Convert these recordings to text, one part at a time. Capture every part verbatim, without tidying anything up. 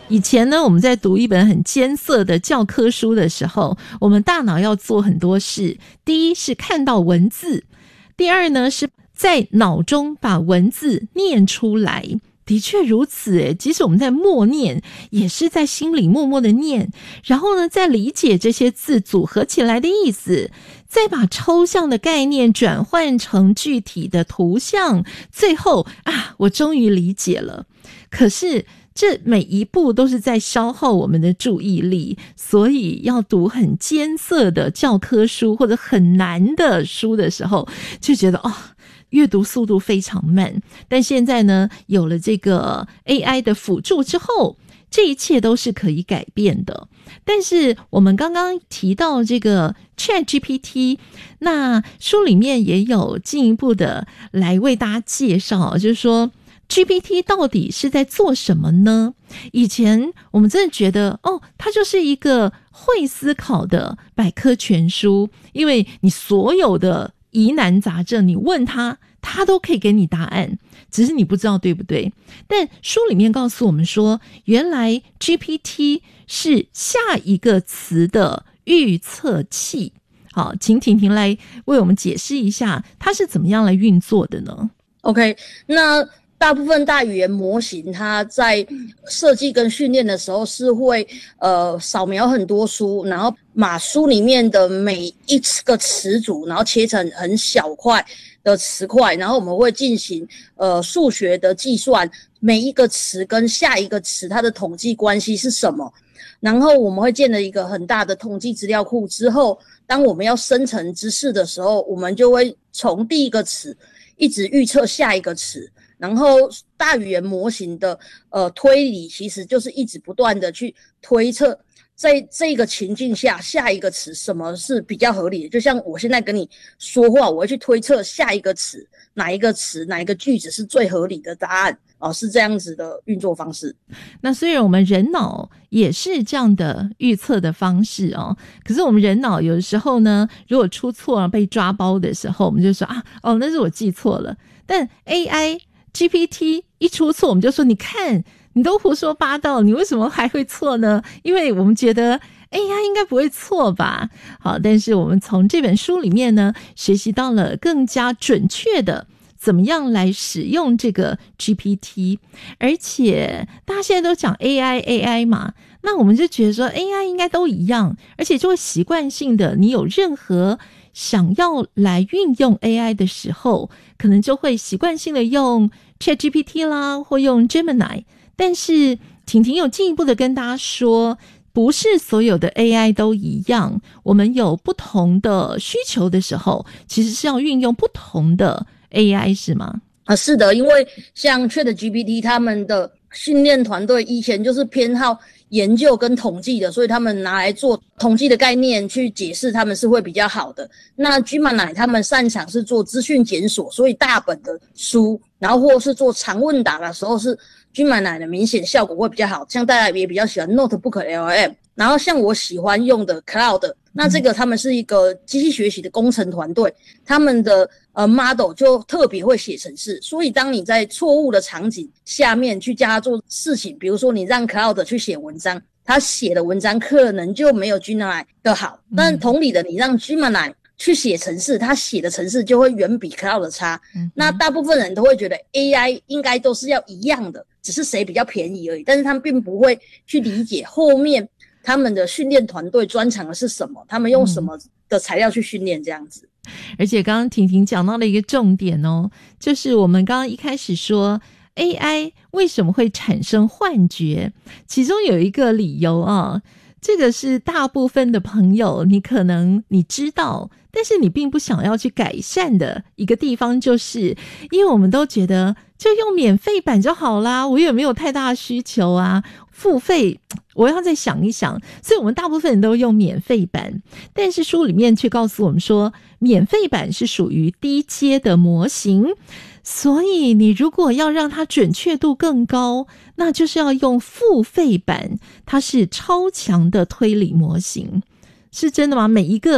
以前呢，我们在读一本很艰涩的教科书的时候，我们大脑要做很多事。第一是看到文字，第二呢是在脑中把文字念出来。的确如此诶，即使我们在默念，也是在心里默默的念，然后呢再理解这些字组合起来的意思，再把抽象的概念转换成具体的图像，最后啊，我终于理解了。可是这每一步都是在消耗我们的注意力，所以要读很艰涩的教科书或者很难的书的时候，就觉得哦，阅读速度非常慢。但现在呢，有了这个 A I 的辅助之后，这一切都是可以改变的。但是我们刚刚提到这个 ChatGPT， 那书里面也有进一步的来为大家介绍，就是说G P T 到底是在做什么呢？以前我们真的觉得哦，它就是一个会思考的百科全书，因为你所有的疑难杂症你问他，他都可以给你答案，只是你不知道对不对。但书里面告诉我们说，原来 G P T 是下一个词的预测器。好，请婷婷来为我们解释一下它是怎么样来运作的呢？ OK， 那大部分大语言模型它在设计跟训练的时候是会呃扫描很多书，然后把书里面的每一个词组然后切成很小块的词块，然后我们会进行呃数学的计算，每一个词跟下一个词它的统计关系是什么，然后我们会建了一个很大的统计资料库，之后当我们要生成知识的时候，我们就会从第一个词一直预测下一个词。然后大语言模型的呃推理其实就是一直不断的去推测在这个情境下下一个词什么是比较合理的，就像我现在跟你说话，我会去推测下一个词哪一个词哪一个句子是最合理的答案哦，是这样子的运作方式。 那虽然我们人脑也是这样的预测的方式哦，可是我们人脑有的时候呢，如果出错了被抓包的时候，我们就说啊，哦，那是我记错了。但 A I、G P T 一出错，我们就说你看，你都胡说八道，你为什么还会错呢？因为我们觉得 A I 应该不会错吧。好，但是我们从这本书里面呢，学习到了更加准确的怎么样来使用这个 G P T， 而且大家现在都讲 A I A I 嘛，那我们就觉得说 A I 应该都一样，而且就会习惯性的，你有任何想要来运用 A I 的时候，可能就会习惯性的用 ChatGPT 啦，或用 Gemini。 但是婷婷有进一步的跟大家说，不是所有的 A I 都一样，我们有不同的需求的时候，其实是要运用不同的 A I， 是吗？ 啊，是的，因为像 ChatGPT 他们的训练团队以前就是偏好研究跟统计的，所以他们拿来做统计的概念去解释他们是会比较好的。那 Gemini 他们擅长是做资讯检索，所以大本的书，然后或是做长问答的时候是 Gemini 的明显效果会比较好，像大家也比较喜欢 Notebook L L M， 然后像我喜欢用的 Cloud， 那这个他们是一个机器学习的工程团队，他们的呃 model 就特别会写程式，所以当你在错误的场景下面去叫他做事情，比如说你让 Cloud 去写文章，他写的文章可能就没有 Gemini 的好，但同理的你让 Gemini 去写程式，他写的程式就会远比 Cloud 差、嗯、那大部分人都会觉得 A I 应该都是要一样的，只是谁比较便宜而已，但是他们并不会去理解后面他们的训练团队专长的是什么，他们用什么的材料去训练这样子。 而且刚刚婷婷讲到了一个重点哦，就是我们刚刚一开始说 A I 为什么会产生幻觉，其中有一个理由啊，这个是大部分的朋友你可能你知道，但是你并不想要去改善的一个地方，就是因为我们都觉得就用免费版就好啦，我也没有太大的需求啊，付费我要再想一想，所以我们大部分人都用免费版。但是书里面却告诉我们说，免费版是属于低阶的模型，所以你如果要让它准确度更高，那就是要用付费版，它是超强的推理模型。是真的吗？每一个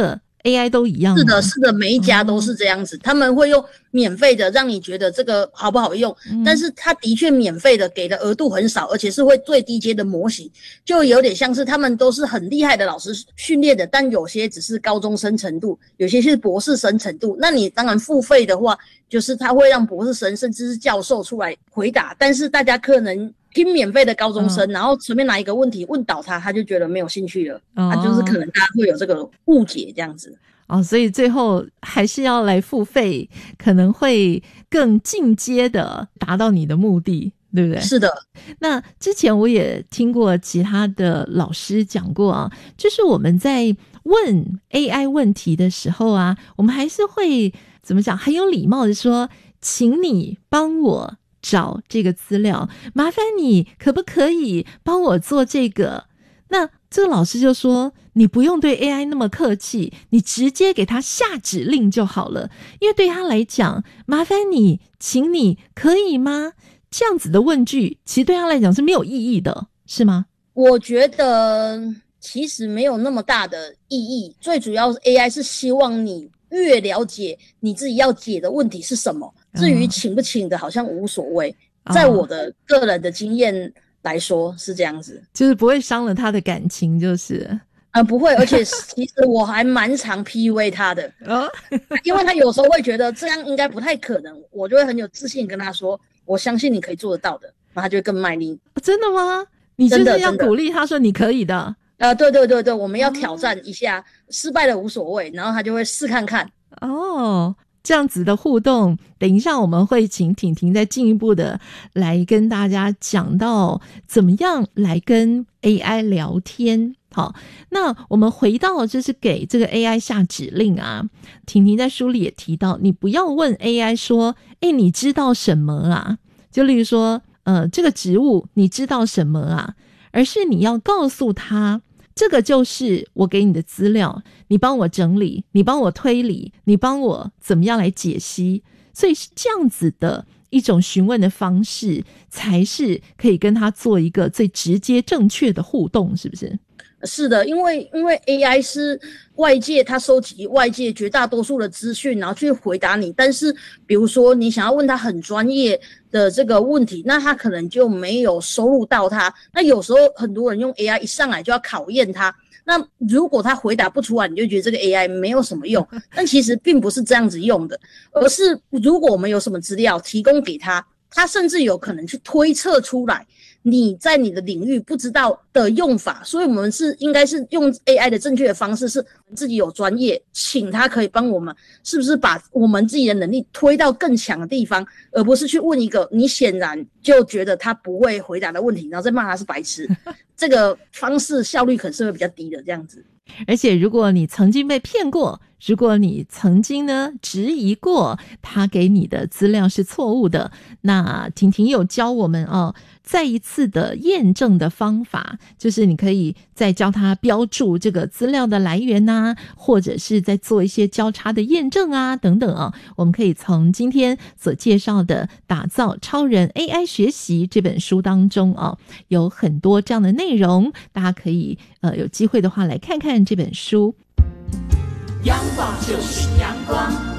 A I 都一样吗？ 是的，是的，每一家都是这样子，哦、他们会用免费的让你觉得这个好不好用，嗯、但是他的确免费的给的额度很少，而且是会最低阶的模型，就有点像是他们都是很厉害的老师训练的，但有些只是高中生程度，有些是博士生程度。那你当然付费的话，就是他会让博士生甚至是教授出来回答，但是大家可能听免费的高中生，嗯、然后随便拿一个问题问倒他，他就觉得没有兴趣了，哦、他就是可能大家会有这个误解这样子。 哦，所以最后还是要来付费，可能会更进阶的达到你的目的，对不对？ 是的。 那之前我也听过其他的老师讲过啊，就是我们在问 A I 问题的时候啊，我们还是会怎么讲，很有礼貌的说，请你帮我找这个资料，麻烦你可不可以帮我做这个。那这个老师就说，你不用对 A I 那么客气，你直接给他下指令就好了，因为对他来讲，麻烦你请你可以吗，这样子的问句其实对他来讲是没有意义的，是吗？ 我觉得其实没有那么大的意义，最主要是 A I 是希望你越了解你自己要解的问题是什么，至于请不请的好像无所谓，哦、在我的个人的经验来说是这样子， 就是不会伤了他的感情，就是呃不会，而且其实我还蛮常 P U A 他的，哦、因为他有时候会觉得这样应该不太可能，我就会很有自信跟他说，我相信你可以做得到的，然后他就会更卖力。 哦、真的吗？你就是要鼓励他说你可以的。 呃，对对对对，我们要挑战一下，哦、失败了无所谓，然后他就会试看看。 哦。这样子的互动，等一下我们会请婷婷再进一步的来跟大家讲到怎么样来跟 A I 聊天。好，那我们回到就是给这个 A I 下指令啊，婷婷在书里也提到，你不要问 A I 说，诶，你知道什么啊？就例如说，呃，这个植物你知道什么啊？而是你要告诉他，这个就是我给你的资料，你帮我整理，你帮我推理，你帮我怎么样来解析，所以是这样子的一种询问的方式，才是可以跟他做一个最直接正确的互动，是不是？ 是的，因为因为 A I 是外界，它收集外界绝大多数的资讯，然后去回答你。但是比如说你想要问他很专业的这个问题，那他可能就没有收录到他。那有时候很多人用 A I 一上来就要考验他，那如果他回答不出来，你就觉得这个 A I 没有什么用。但其实并不是这样子用的，而是如果我们有什么资料提供给他，他甚至有可能去推测出来你在你的领域不知道的用法，所以我们是应该是用 A I 的正确的方式，是自己有专业，请他可以帮我们，是不是把我们自己的能力推到更强的地方，而不是去问一个你显然就觉得他不会回答的问题，然后再骂他是白痴。这个方式效率可能是会比较低的这样子。 而且如果你曾经被骗过，如果你曾经呢质疑过他给你的资料是错误的，那婷婷有教我们哦，再一次的验证的方法，就是你可以再教他标注这个资料的来源啊，或者是再做一些交叉的验证啊等等啊。我们可以从今天所介绍的打造超人 A I 学习这本书当中啊，有很多这样的内容，大家可以呃有机会的话来看看这本书。 阳光就是阳光。